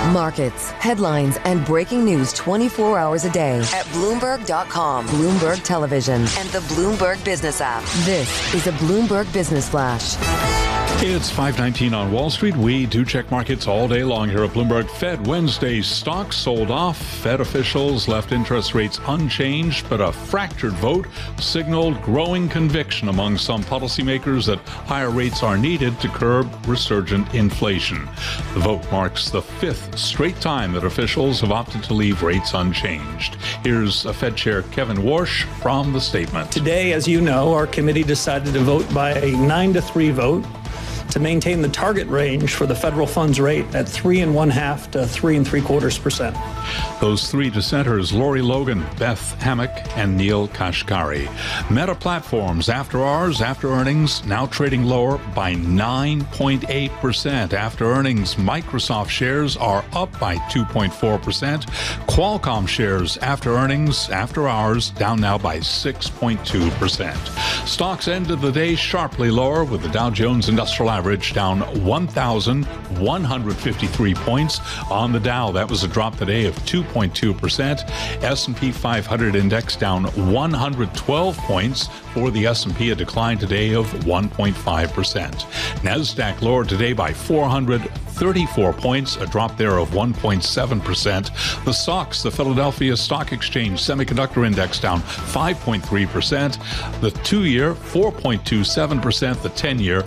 Markets, headlines, and breaking news 24 hours a day at Bloomberg.com, Bloomberg Television, and the Bloomberg Business app. This is a Bloomberg Business Flash. It's 5:19 on Wall Street. We do check markets all day long here at Bloomberg. Fed Wednesday stocks sold off. Fed officials left interest rates unchanged, but a fractured vote signaled growing conviction among some policymakers that higher rates are needed to curb resurgent inflation. The vote marks the fifth straight time that officials have opted to leave rates unchanged. Here's Fed Chair Kevin Warsh from the statement. Today, as you know, our committee decided to vote by a 9-3 vote to maintain the target range for the federal funds rate at 3.5% to 3.75%. Those three dissenters, Lori Logan, Beth Hammack, and Neil Kashkari. Meta Platforms after hours, after earnings, now trading lower by 9.8%. After earnings, Microsoft shares are up by 2.4%. Qualcomm shares after earnings, after hours, down now by 6.2%. Stocks ended the day sharply lower, with the Dow Jones Industrial Average down 1,153 points. On the Dow, that was a drop today of 2.2%. S&P 500 index down 112 points. For the S&P, a decline today of 1.5%. NASDAQ lowered today by 434 points, a drop there of 1.7%. The SOX, the Philadelphia Stock Exchange Semiconductor Index, down 5.3%. The 2-year, 4.27%. The 10-year,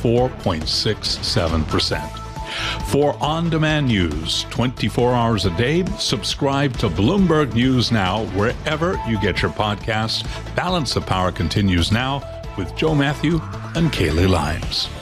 4.67%. For on-demand news 24 hours a day, subscribe to Bloomberg News Now wherever you get your podcasts. Balance of Power continues now with Joe Matthew and Kaylee Limes.